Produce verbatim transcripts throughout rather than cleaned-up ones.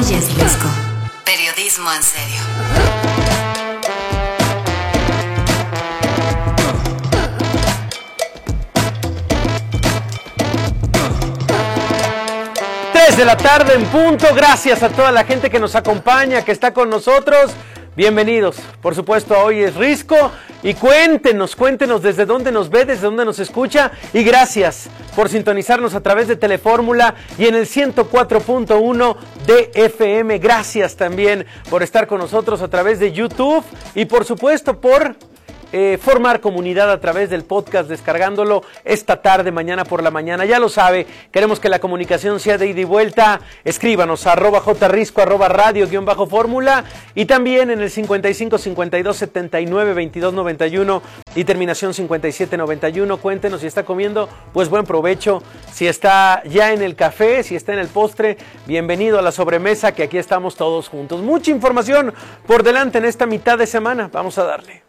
Hoy es Risco. Periodismo en serio. tres de la tarde en punto. Gracias a toda la gente que nos acompaña, que está con nosotros. Bienvenidos, por supuesto, a Hoy es Risco. Y cuéntenos, cuéntenos desde dónde nos ve, desde dónde nos escucha. Y gracias por sintonizarnos a través de Telefórmula y en el ciento cuatro punto uno de F M. Gracias también por estar con nosotros a través de YouTube. Y por supuesto por eh, formar comunidad a través del podcast, descargándolo esta tarde, mañana por la mañana. Ya lo sabe, queremos que la comunicación sea de ida y vuelta. Escríbanos a arroba jrisco, arroba radio, guión bajo fórmula. Y también en el cincuenta y cinco, cincuenta y dos, setenta y nueve, veintidós, noventa y uno y terminación cincuenta y siete, noventa y uno. Cuéntenos si está comiendo, pues buen provecho. Si está ya en el café, si está en el postre, bienvenido a la sobremesa, que aquí estamos todos juntos. Mucha información por delante en esta mitad de semana. Vamos a darle.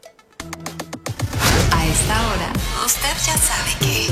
A esta hora, usted ya sabe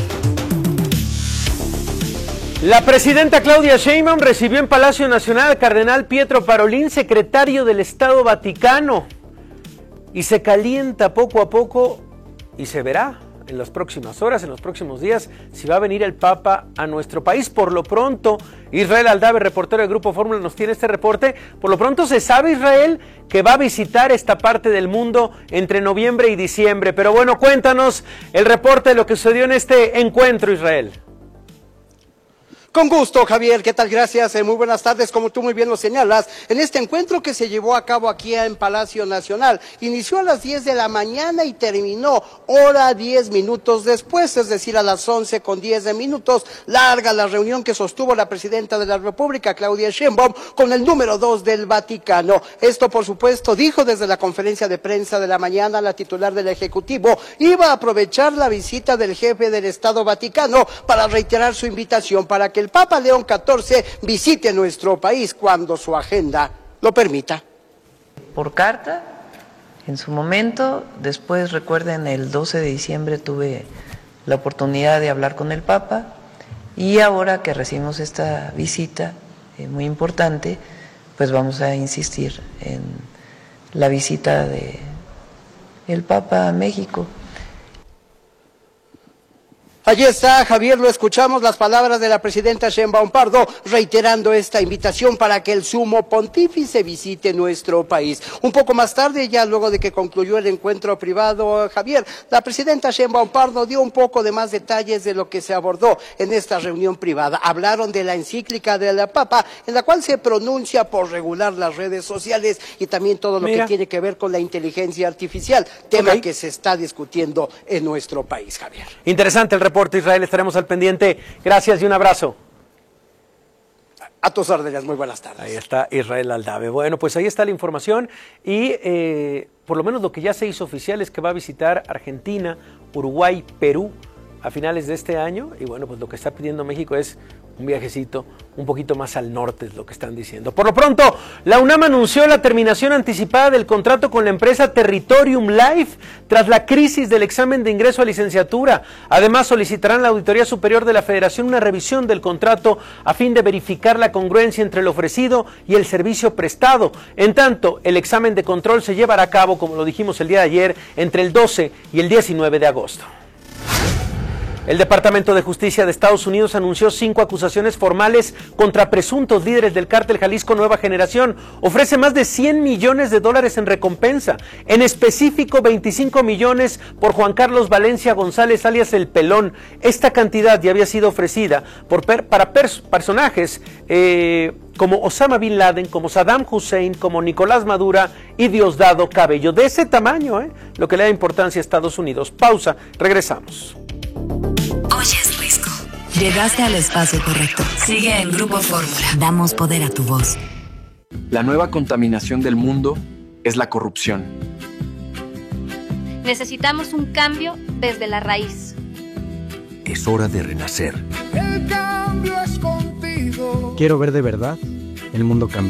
que... La presidenta Claudia Sheinbaum recibió en Palacio Nacional al cardenal Pietro Parolin, secretario del Estado Vaticano. Y se calienta poco a poco y se verá en las próximas horas, en los próximos días, si va a venir el Papa a nuestro país. Por lo pronto, Israel Aldave, reportero del Grupo Fórmula, nos tiene este reporte. Por lo pronto se sabe, Israel, que va a visitar esta parte del mundo entre noviembre y diciembre. Pero bueno, cuéntanos el reporte de lo que sucedió en este encuentro, Israel. Con gusto, Javier. ¿Qué tal? Gracias. Eh, muy buenas tardes. Como tú muy bien lo señalas, en este encuentro que se llevó a cabo aquí en Palacio Nacional, inició a las diez de la mañana y terminó hora diez minutos después, es decir, a las once con diez de minutos. Larga la reunión que sostuvo la presidenta de la República, Claudia Sheinbaum, con el número dos del Vaticano. Esto, por supuesto, dijo desde la conferencia de prensa de la mañana la titular del Ejecutivo, iba a aprovechar la visita del jefe del Estado Vaticano para reiterar su invitación para que el Papa León catorce visite nuestro país cuando su agenda lo permita. Por carta, en su momento, después recuerden el doce de diciembre tuve la oportunidad de hablar con el Papa y ahora que recibimos esta visita eh, muy importante, pues vamos a insistir en la visita de el Papa a México. Allí está, Javier, lo escuchamos, las palabras de la presidenta Sheinbaum Pardo, reiterando esta invitación para que el sumo pontífice visite nuestro país. Un poco más tarde, ya luego de que concluyó el encuentro privado, Javier, la presidenta Sheinbaum Pardo dio un poco de más detalles de lo que se abordó en esta reunión privada. Hablaron de la encíclica de la Papa, en la cual se pronuncia por regular las redes sociales y también todo lo Mira. que tiene que ver con la inteligencia artificial, tema okay. que se está discutiendo en nuestro país, Javier. Interesante el reporte, Israel, estaremos al pendiente. Gracias y un abrazo. A tus órdenes, muy buenas tardes. Ahí está Israel Aldave. Bueno, pues ahí está la información y eh, por lo menos lo que ya se hizo oficial es que va a visitar Argentina, Uruguay, Perú a finales de este año y bueno, pues lo que está pidiendo México es un viajecito un poquito más al norte, es lo que están diciendo. Por lo pronto, la UNAM anunció la terminación anticipada del contrato con la empresa Territorium Life tras la crisis del examen de ingreso a licenciatura. Además, solicitarán la Auditoría Superior de la Federación una revisión del contrato a fin de verificar la congruencia entre el ofrecido y el servicio prestado. En tanto, el examen de control se llevará a cabo, como lo dijimos el día de ayer, entre el doce y el diecinueve de agosto. El Departamento de Justicia de Estados Unidos anunció cinco acusaciones formales contra presuntos líderes del cártel Jalisco Nueva Generación. Ofrece más de cien millones de dólares en recompensa, en específico veinticinco millones por Juan Carlos Valencia González, alias El Pelón. Esta cantidad ya había sido ofrecida por per, para pers, personajes eh, como Osama Bin Laden, como Saddam Hussein, como Nicolás Maduro y Diosdado Cabello. De ese tamaño, eh, lo que le da importancia a Estados Unidos. Pausa, regresamos. Hoy es Risco. Llegaste al espacio correcto. Sigue en Grupo Fórmula. Damos poder a tu voz. La nueva contaminación del mundo es la corrupción. Necesitamos un cambio desde la raíz. Es hora de renacer. El cambio es contigo. Quiero ver de verdad el mundo cambiar.